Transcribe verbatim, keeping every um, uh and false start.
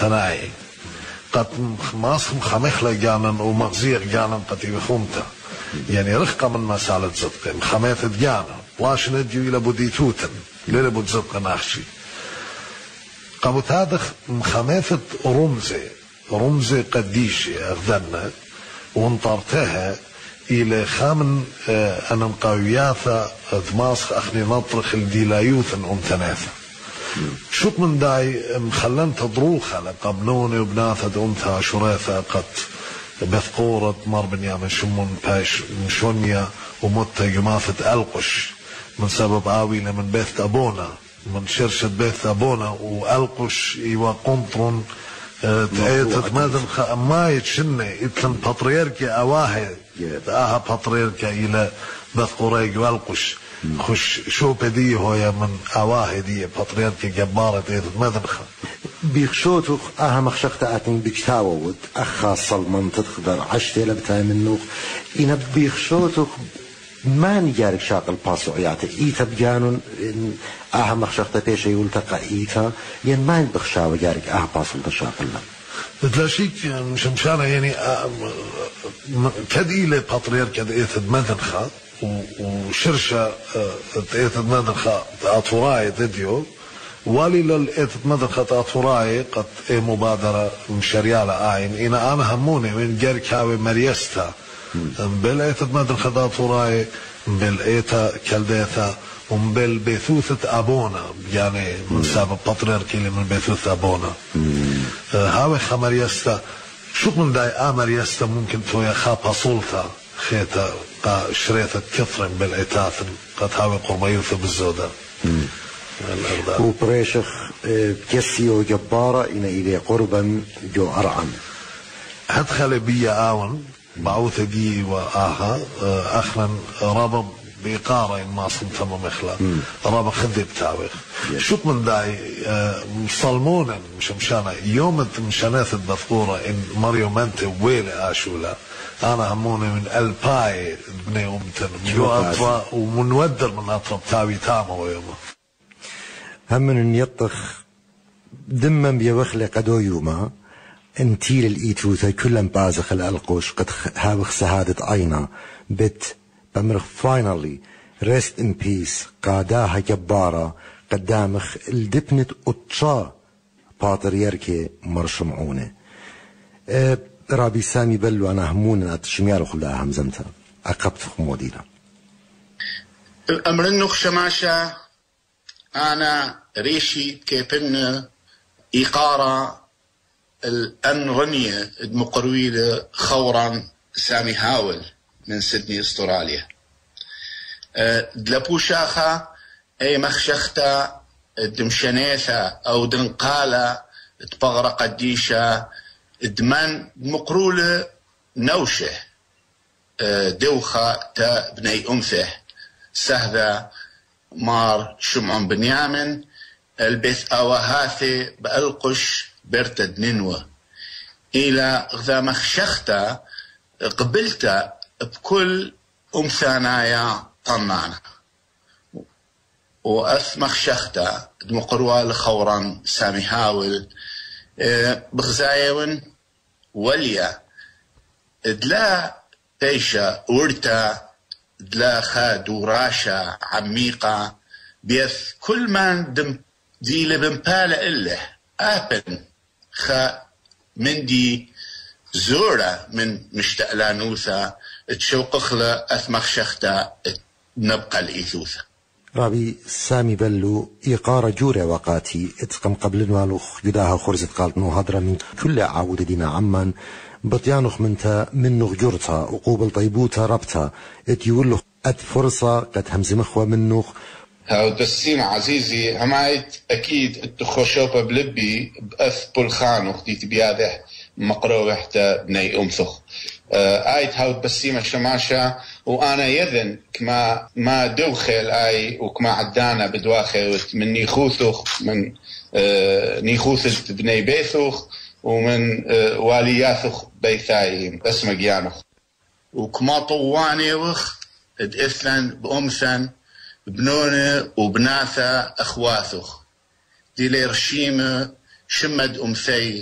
ثنائي قد ماسخ مخمخلة جانا ومغزير جانا قد يخونتا يعني رخقة من مسالة زدقة مخميثة جانا لاش نديو إلى بوديتوتن ليلة بود زدقة نحشي قبط هذا مخميثة رمزة رمزة قديشة أخذنا وانطرتها إلى خامن أنا مقاوياثة ذماسخ أخني نطرخ الديلايوثن أمتناثة شوط من داي مخلن تضروخة لقبنوني وبناثة أمتها شراثة قد بثقورة مر بنيامن شمون باش مشونيا ومتة جماثة ألقش من سبب آوي لمن بيث أبونا من شرشة بيث أبونا وألقش إيوا قنطرن تأيتت مادن ما يتشني إتلن بطريركي أواهي آها بطريركي إلى بثقوريك والقش خش شو بدي هو من أواهي دي بطريركي جبارة تأيتت مادن خا بيخشوتك آها مخشقت آتن بيكتاوود أخا صلمان تتخدر عشتي لبتاي منوخ إنا بيخشوتك ما نجارك شاقل باسوعياته إيتا بجانون آها مخشقت بيشا يولتقى إيتا ين ما ينبخشاو جارك آها باسول تشاقل لهم تلاشيك مش مشانا يعني كدي إلي بطرير كد إيتد مدنخا وشرشة إيتد مدنخا أطوراي تديو والي للإيتد مدنخا أطوراي قد إيه مبادرة مشاريالة آين إنا أنا هموني من جارك هاوي مريستا بالإيتد مدنخا أطوراي بالإيتا كالديتا ومبل بيثوثة أبونا يعني من سبب بطرير كيلي من بيثوثة أبونا هاوي خمريستا شو من داي آمريستا ممكن تويا خابها سلطة خيتا قا شريثة كثر بالإيتاث قد هاوي قربيوثة بالزودة وبريشخ بكسيو جبارة إنا إلي قربا جو أرعن هدخل بيا آون بعوثة دي وآها أخنا رابط بإقارة ما صنت مخلا رابع خذي بتاويخ شو من داي صلمونا مش مشانا يوم مشانات الدفقورة إن ماريو منتي ويل آشولا أنا هموني من الباي بني أمتن جو أطفا ومنودر من أطرب تاوي تاما ويوما همن يطخ دما بيوخلي قدو يوما انتيل الإيتوثا كلن بازخ الألقوش قد هاوخ سهادة عينا بت بمرخ فاينالي ريست ان بيس قاداها جبارة قدامخ الدبنت اتشا باطر يركي مرشمعونة اه رابي سامي بلو انا همون اتشميارو خلاها همزمتا اقبت خمودينا الامر النخ شماشا انا ريشي كيبن ايقارة الانرنية المقرويلة خورا سامي هاول من سيدني استراليا دلبو شاخة اي مخشختا دمشنيثا او دنقالة تبغرة قديشة دمان مقرولة نوشة دوخة تا بني أمثه سهذا مار شمعون بنيامن البث أوهاثي بألقش برتد ننوى إلى غذا مخشختا قبلتا بكل أمثانايا طنانا وأثمخ شختا دمقروال خوران سامي هاول بغزايون وليا دلا تيشا ورتا دلا خاد وراشا عميقة بيث كل من دم دي لبنبالا إله آبن خا مندي زورة من مشتقلانوثا تشوق خلا أثمخ شختا نبقى الإيثوثا رابي سامي بلو إيقارة جورة وقاتي اتقم قبل نوالوخ جداها خرزت قالت نو هدرا من كل عودة دينا عمان بطيانوخ منتا منو جرتا وقوبل طيبوتا ربتا اتيولوخ ات فرصة قد همزي مخوة منوخ هاو دسيم عزيزي همايت أكيد التخوشوبة بلبي بأث بلخانوخ دي تبياده مقروه حتى بني أمثخ آيت هاو بسيمة شماشة وأنا يذن كما ما دوخل آي وكما عدانا بدواخل من نيخوثخ من نيخوث بني بيثوخ ومن والياثخ بيثايهم اسم جيانخ وكما طواني وخ ادئثلن بأمثن بنونة وبناثة أخواثخ دي ليرشيمة شمد أمثي